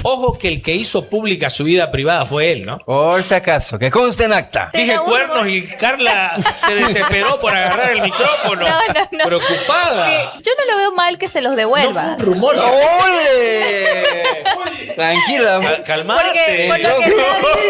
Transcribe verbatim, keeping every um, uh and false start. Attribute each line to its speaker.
Speaker 1: Ojo que el que hizo pública su vida privada fue él, ¿no?
Speaker 2: Por si acaso, que conste en acta.
Speaker 1: Dije
Speaker 3: Tenga un
Speaker 1: cuernos
Speaker 3: rumor.
Speaker 1: y Carla se desesperó por agarrar el micrófono.
Speaker 3: No, no, no.
Speaker 1: Preocupada.
Speaker 3: Que yo no lo veo mal que se los
Speaker 1: No fue
Speaker 3: devuelva.
Speaker 1: un rumor.
Speaker 2: ¡Ole! Tranquila.
Speaker 1: Cal- Calmate.
Speaker 3: Porque por lo que
Speaker 2: Yo-
Speaker 3: sea,